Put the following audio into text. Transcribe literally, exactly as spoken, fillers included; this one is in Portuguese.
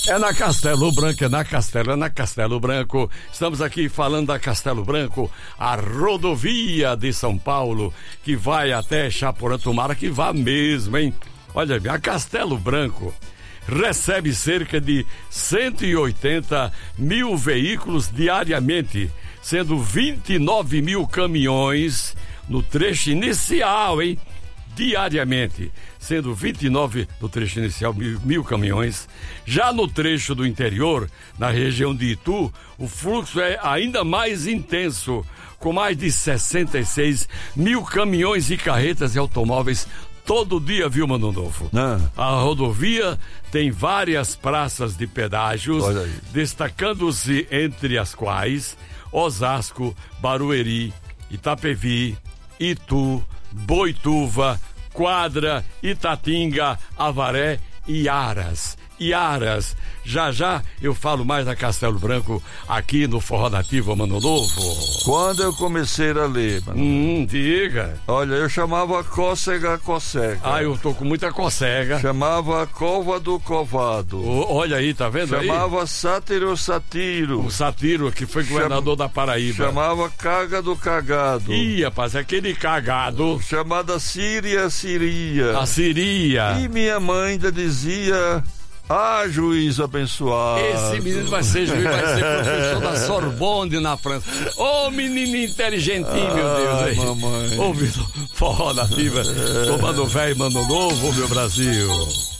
É na Castelo Branco, é na Castelo, é na Castelo Branco. Estamos aqui falando da Castelo Branco, a rodovia de São Paulo, que vai até Chaporã. Tomara que vá mesmo, hein? Olha bem, a Castelo Branco recebe cerca de cento e oitenta mil veículos diariamente, sendo vinte e nove mil caminhões no trecho inicial, hein? Diariamente, sendo vinte e nove no trecho inicial, mil, mil caminhões. Já no trecho do interior, na região de Itu, o fluxo é ainda mais intenso, com mais de sessenta e seis mil caminhões e carretas e automóveis todo dia, viu, Mano Novo? Ah. A rodovia tem várias praças de pedágios, destacando-se entre as quais Osasco, Barueri, Itapevi, Itu, Boituva, Quadra, Itatinga, Avaré e Aras. E Aras. Já já eu falo mais da Castelo Branco aqui no Forró Nativo, Mano Novo. Quando eu comecei a ler, mano. Hum, diga. Olha, eu chamava cócega, cocega. Ah, eu tô com muita cocega. Chamava cova do covado. Oh, olha aí, tá vendo chamava aí? Chamava sátiro, satiro. O satiro, que foi governador Cham... da Paraíba. Chamava caga do cagado. Ih, rapaz, aquele cagado. Chamada Síria, Siria. A Siria. E minha mãe ainda dizia... Ah, juiz abençoado. Esse menino vai ser juiz, vai ser professor da Sorbonne na França. Ô, oh, menino inteligentinho, meu Deus. Aí. Mamãe. Ouvindo Forró Nativa, tomando velho, mano novo, meu Brasil.